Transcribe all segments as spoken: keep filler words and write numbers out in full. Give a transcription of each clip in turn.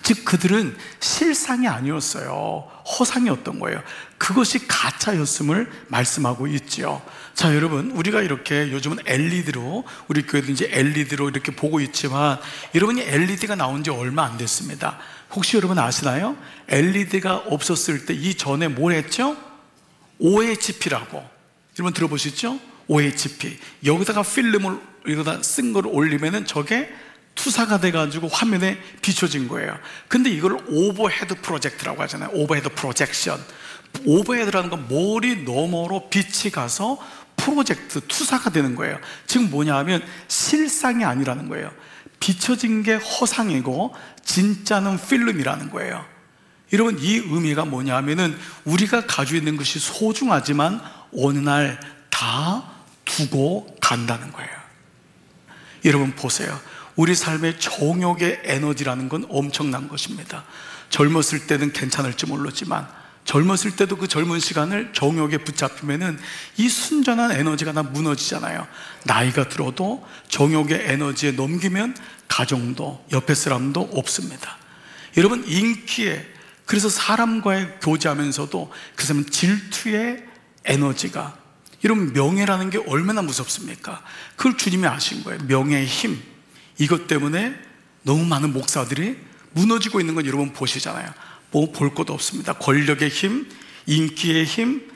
즉 그들은 실상이 아니었어요. 허상이었던 거예요. 그것이 가짜였음을 말씀하고 있죠. 자, 여러분, 우리가 이렇게 요즘은 엘이디로, 우리 교회도 이제 엘이디로 이렇게 보고 있지만, 여러분이 엘이디가 나온 지 얼마 안 됐습니다. 혹시 여러분 아시나요? 엘이디가 없었을 때 이전에 뭘 했죠? 오에이치피라고 여러분 들어보셨죠? 오에이치피. 여기다가 필름을 여기다 쓴 걸 올리면은 저게 투사가 돼가지고 화면에 비춰진 거예요. 근데 이걸 오버헤드 프로젝트라고 하잖아요. 오버헤드 프로젝션. 오버헤드라는 건 머리 너머로 빛이 가서 프로젝트, 투사가 되는 거예요. 지금 뭐냐 하면 실상이 아니라는 거예요. 비춰진 게 허상이고 진짜는 필름이라는 거예요. 여러분, 이 의미가 뭐냐 하면은 우리가 가지고 있는 것이 소중하지만 어느 날 다 두고 간다는 거예요. 여러분 보세요. 우리 삶의 정욕의 에너지라는 건 엄청난 것입니다. 젊었을 때는 괜찮을지 모르지만 젊었을 때도 그 젊은 시간을 정욕에 붙잡히면은 이 순전한 에너지가 다 무너지잖아요. 나이가 들어도 정욕의 에너지에 넘기면 가정도 옆에 사람도 없습니다. 여러분, 인기에, 그래서 사람과의 교제하면서도 그 사람은 질투의 에너지가, 여러분 명예라는 게 얼마나 무섭습니까? 그걸 주님이 아신 거예요. 명예의 힘, 이것 때문에 너무 많은 목사들이 무너지고 있는 건 여러분 보시잖아요. 뭐 볼 것도 없습니다. 권력의 힘, 인기의 힘,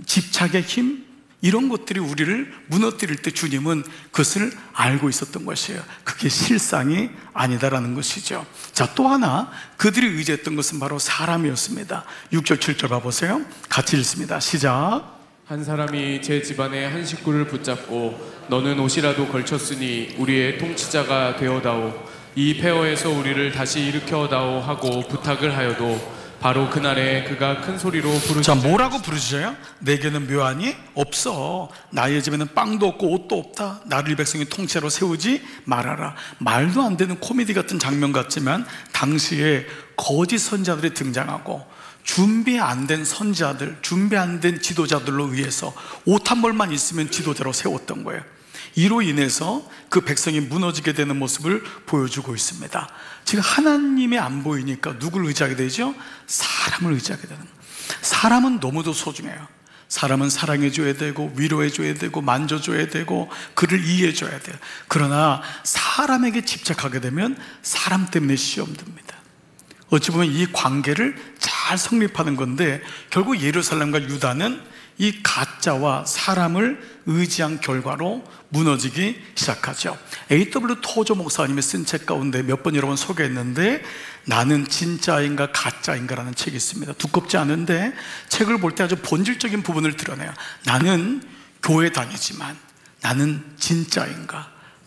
집착의 힘, 이런 것들이 우리를 무너뜨릴 때 주님은 그것을 알고 있었던 것이에요. 그게 실상이 아니다라는 것이죠. 자, 또 하나 그들이 의지했던 것은 바로 사람이었습니다. 육 절 칠 절 봐보세요. 같이 읽습니다. 시작. 한 사람이 제 집안의 한 식구를 붙잡고 너는 옷이라도 걸쳤으니 우리의 통치자가 되어다오, 이 폐허에서 우리를 다시 일으켜다오 하고 부탁을 하여도 바로 그날에 그가 큰 소리로 부르짖어. 자, 뭐라고 부르짖어요? 내게는 묘안이 없어. 나의 집에는 빵도 없고 옷도 없다. 나를 이 백성의 통치자로 세우지 말아라. 말도 안 되는 코미디 같은 장면 같지만 당시에 거짓 선지자들이 등장하고 준비 안 된 선지자들, 준비 안 된 지도자들로 의해서 옷 한 벌만 있으면 지도자로 세웠던 거예요. 이로 인해서 그 백성이 무너지게 되는 모습을 보여주고 있습니다. 지금 하나님이 안 보이니까 누굴 의지하게 되죠? 사람을 의지하게 되는 거예요. 사람은 너무도 소중해요. 사람은 사랑해줘야 되고 위로해줘야 되고 만져줘야 되고 그를 이해해줘야 돼요. 그러나 사람에게 집착하게 되면 사람 때문에 시험 듭니다. 어찌 보면 이 관계를 잘 성립하는 건데, 결국 예루살렘과 유다는 이 가짜와 사람을 의지한 결과로 무너지기 시작하죠. 에이 더블유 토저 목사님이 쓴 책 가운데 몇 번 여러분 소개했는데, 나는 진짜인가 가짜인가라는 책이 있습니다. 두껍지 않은데 책을 볼 때 아주 본질적인 부분을 드러내요. 나는 교회 다니지만 나는 진짜인가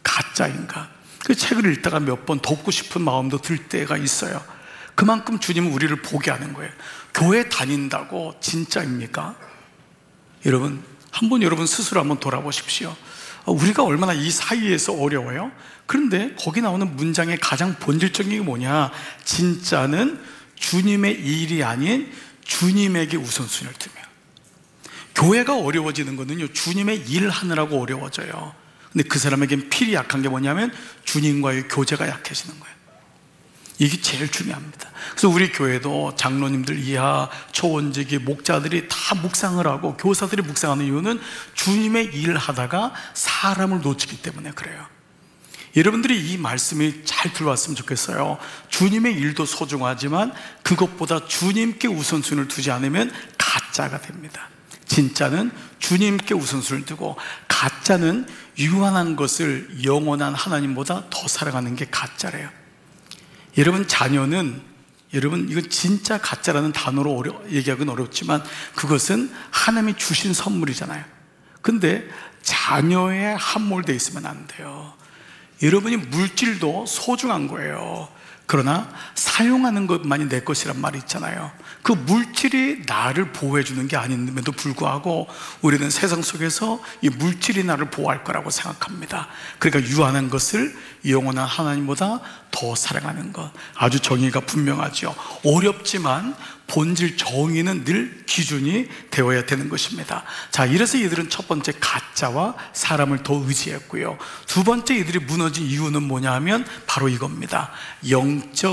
가짜인가. 그 책을 읽다가 몇 번 덮고 싶은 마음도 들 때가 있어요. 그만큼 주님은 우리를 보게 하는 거예요. 교회 다닌다고 진짜입니까? 여러분, 한번 여러분 스스로 한번 돌아보십시오. 우리가 얼마나 이 사이에서 어려워요? 그런데 거기 나오는 문장의 가장 본질적인 게 뭐냐? 진짜는 주님의 일이 아닌 주님에게 우선순위를 두며. 교회가 어려워지는 거는요, 주님의 일 하느라고 어려워져요. 근데 그 사람에겐 필히 약한 게 뭐냐면 주님과의 교제가 약해지는 거예요. 이게 제일 중요합니다. 그래서 우리 교회도 장로님들 이하 초원직이 목자들이 다 묵상을 하고 교사들이 묵상하는 이유는 주님의 일을 하다가 사람을 놓치기 때문에 그래요. 여러분들이 이 말씀이 잘 들어왔으면 좋겠어요. 주님의 일도 소중하지만 그것보다 주님께 우선순위를 두지 않으면 가짜가 됩니다. 진짜는 주님께 우선순위를 두고, 가짜는 유한한 것을 영원한 하나님보다 더 사랑하는 게 가짜래요. 여러분, 자녀는, 여러분, 이건 진짜 가짜라는 단어로 어려, 얘기하기는 어렵지만 그것은 하나님이 주신 선물이잖아요. 근데 자녀에 함몰되어 있으면 안 돼요. 여러분이 물질도 소중한 거예요. 그러나 사용하는 것만이 내 것이란 말이 있잖아요. 그 물질이 나를 보호해 주는 게 아님에도 불구하고 우리는 세상 속에서 이 물질이 나를 보호할 거라고 생각합니다. 그러니까 유한한 것을 영원한 하나님보다 더 사랑하는 것, 아주 정의가 분명하죠. 어렵지만 본질 정의는 늘 기준이 되어야 되는 것입니다. 자, 이래서 이들은 첫 번째 가짜와 사람을 더 의지했고요. 두 번째 이들이 무너진 이유는 뭐냐 하면 바로 이겁니다. 영적